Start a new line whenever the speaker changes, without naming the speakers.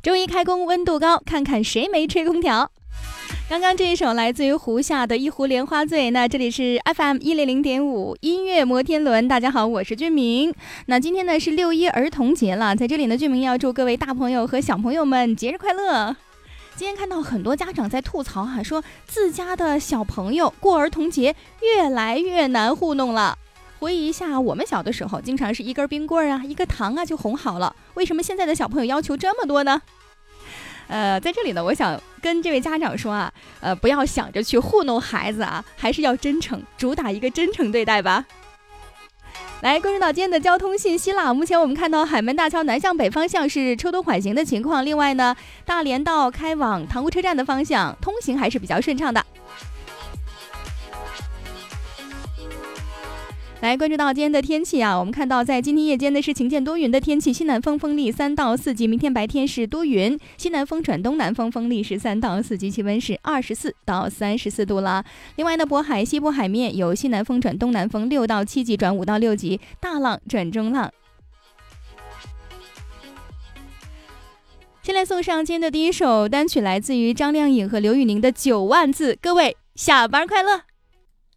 周一开工温度高，看看谁没吹空调。刚刚这一首来自于胡夏的《一壶莲花醉》，那这里是 FM100.5 音乐摩天轮。大家好，我是俊明。那今天呢是6·1儿童节了，在这里呢，俊明要祝各位大朋友和小朋友们节日快乐。今天看到很多家长在吐槽说自家的小朋友过儿童节越来越难糊弄了。回忆一下我们小的时候，经常是一根冰棍一个糖就哄好了，为什么现在的小朋友要求这么多呢？在这里呢，我想跟这位家长说不要想着去糊弄孩子还是要真诚，主打一个真诚对待吧。来关注到今天的交通信息啦。目前我们看到海门大桥南向北方向是车多缓行的情况，另外呢，大连道开往塘沽车站的方向通行还是比较顺畅的。来关注到今天的天气我们看到在今天夜间呢是晴间多云的天气，西南风风力3到4级，明天白天是多云，西南风转东南风，风力是3到4级，气温是24到34度了。另外呢，渤海西部海面有西南风转东南风6到7级转5到6级，大浪转中浪。先来送上今天的第一首单曲，来自于张靓颖和刘宇宁的9万字，各位下班快乐。